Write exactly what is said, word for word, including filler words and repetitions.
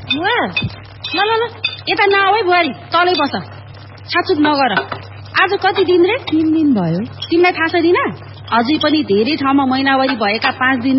ल ल ल यता नआऊ है बुहारी, तलै बस। छाचुक नगर। आज कति दिन रे? तीन दिन भयो। तिमीलाई थाहा छ दिना? अझै पनि धेरै ठाउँमा महिनावारी भएका पाँच दिन